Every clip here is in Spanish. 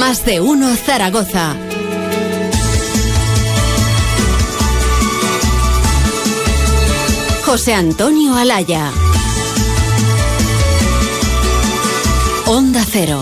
Más de uno Zaragoza. José Antonio Alaya. Onda Cero.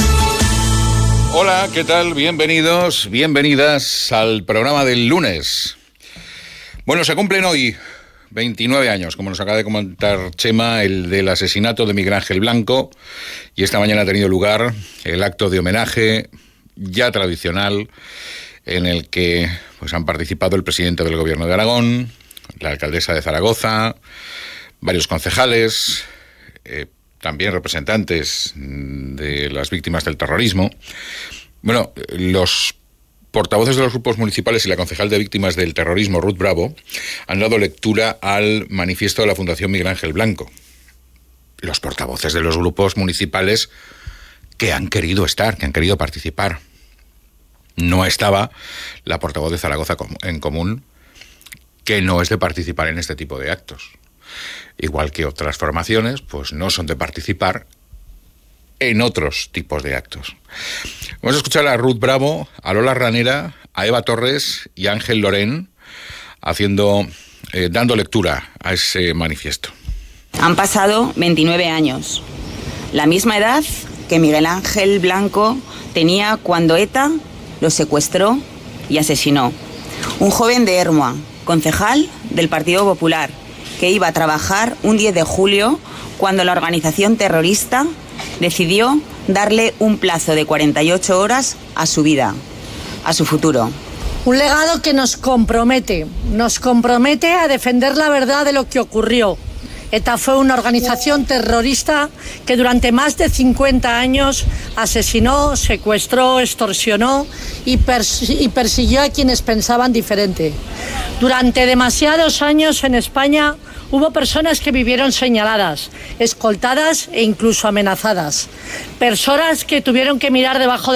Hola, ¿qué tal? Bienvenidos, bienvenidas al programa del lunes. Bueno, se cumplen hoy 29 años, como nos acaba de comentar Chema, el del asesinato de Miguel Ángel Blanco, y esta mañana ha tenido lugar el acto de homenaje ya tradicional en el que pues han participado el presidente del Gobierno de Aragón, la alcaldesa de Zaragoza, varios concejales, también representantes de las víctimas del terrorismo. Bueno, los portavoces de los grupos municipales y la concejal de víctimas del terrorismo, Ruth Bravo, han dado lectura al manifiesto de la Fundación Miguel Ángel Blanco. Los portavoces de los grupos municipales que han querido estar, que han querido participar. No estaba la portavoz de Zaragoza en Común, que no es de participar en este tipo de actos. Igual que otras formaciones, pues no son de participar en otros tipos de actos. Vamos a escuchar a Ruth Bravo, a Lola Ranera, a Eva Torres y a Ángel Lorén dando lectura a ese manifiesto. Han pasado 29 años, la misma edad que Miguel Ángel Blanco tenía cuando ETA lo secuestró y asesinó. Un joven de Ermua, concejal del Partido Popular, que iba a trabajar un 10 de julio cuando la organización terrorista decidió darle un plazo de 48 horas a su vida, a su futuro. Un legado que nos compromete a defender la verdad de lo que ocurrió. ETA fue una organización terrorista que durante más de 50 años asesinó, secuestró, extorsionó y persiguió a quienes pensaban diferente. Durante demasiados años en España hubo personas que vivieron señaladas, escoltadas e incluso amenazadas. Personas que tuvieron que mirar debajo